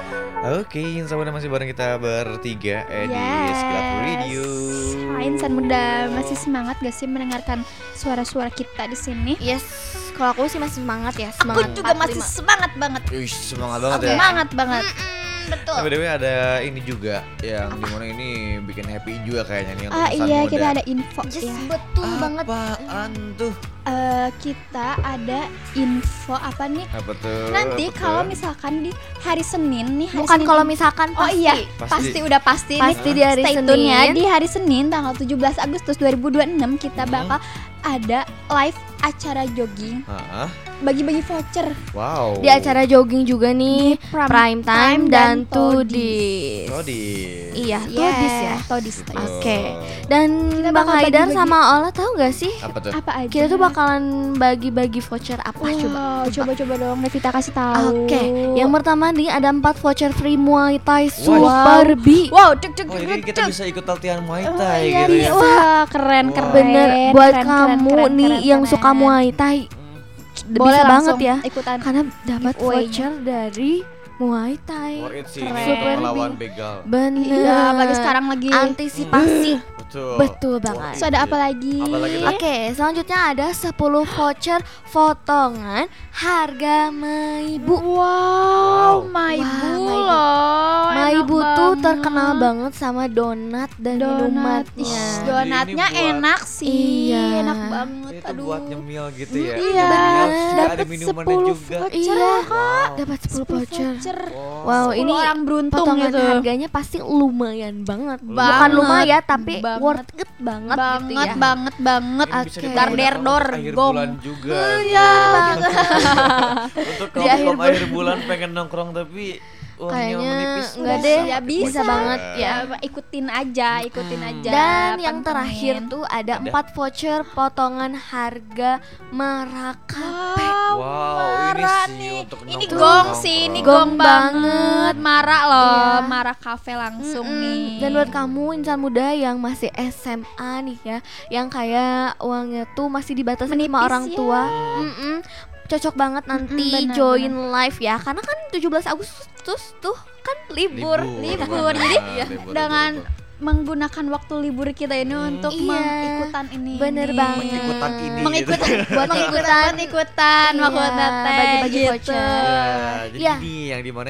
Oke, insya Allah masih bareng kita bertiga di Skilap Radio. Insan muda masih semangat gak sih mendengarkan suara-suara kita di sini? Yes, kalau aku sih masih semangat ya. Aku Semangat juga masih 45. semangat banget. Semangat banget ya. Semangat banget. Betul. Tapi dewe ada ini juga yang dimana ini bikin happy juga kayaknya nih untuk insan Iya, muda. kita ada info Yes, ya. betul banget. Apaan tuh? Kita ada info apa nih? Apa tuh? Nanti Apa kalau tuh? misalkan di hari Senin nih, hari Bukan Senin kalau ini- misalkan Oh pasti. iya, Pasti. udah pasti Pasti nih. di hari Stay tune ya, Senin. di hari Senin tanggal 17 Agustus 2026 kita bakal ada live acara jogging, Hah? bagi-bagi voucher Wow. Di acara jogging juga nih, Di prime time dan Todis. Tudis. Todis. Iya, Tudis ya. Todis. Betul. Oke. Dan Kita Bang bakal Haidar bagi-bagi. sama Ola tahu gak sih? Apa tuh? Apa aja? Kita tuh bakalan bagi-bagi voucher apa coba? Coba dong, Revita kasih tahu. Oke, yang pertama nih ada 4 voucher free Muay Thai Wow. Super B. Wow, cek Oh, jadi kita bisa ikut latihan Muay Oh, Thai iya, gitu ya. Wah, keren. Bener, buat keren, kamu keren, nih keren, yang keren. suka Muay Thai, Boleh bisa banget langsung ya. ikutan. Karena dapat giveaway-nya. voucher dari Muay Thai. Worth it sih Keren. ini untuk Super melawan B. begal. Bener. Iya, apalagi sekarang lagi antisipasi. Betul. Betul banget. So, ada apa lagi? Apa lagi tuh? Oke, selanjutnya ada 10 voucher potongan harga Maibu. Wow, Wow. Maibu Maibu. loh. Maibu enak tuh banget. terkenal banget sama donat dan Donat. minumannya. Ih, Oh, donatnya jadi ini buat- enak sih. Iya. Enak banget. Itu Aduh. buat nyemil gitu ya. Iya, Nyemil, terus juga ada dapat minumannya 10 juga. voucher. Iya, Wow. dapat 10 voucher. Wow. Wow, 10 ini orang beruntung potongan gitu. harganya pasti lumayan banget. Bukan Banget. lumayan tapi Banget. worth it banget, gitu ya. banget. Ini bisa Oke. dipakai Dar-der-dor, untuk akhir gong. bulan juga. Iya. Untuk Di akhir kaum akhir bulan pengen nongkrong tapi uangnya Kayaknya menipis. enggak bisa. deh, Ya bisa banget ya. ikutin aja. Dan yang pantengin. terakhir tuh ada 4 voucher potongan harga Marakape. Wow, ini marah sih nih. untuk Ini nongkrong. gong sih, ini Gong gong banget. banget. Marah loh, Iya. Marah Cafe langsung nih. Dan buat kamu insan muda yang masih SMA nih ya, yang kayak uangnya tuh masih dibatasi sama Menipis orang ya. tua, cocok banget nanti benar, join live ya, karena kan 17 Agustus tuh kan libur. Libur. benar, Jadi libur, dengan libur. menggunakan waktu libur kita ini untuk Iya. mengikutan ini. Bener nih. banget. Mengikutan ini Mengikutan gitu. Buat ikutan. ikutan Iya, maksudnya teh bagi-bagi gitu. voucher. Ya, jadi Ya. ini yang dimana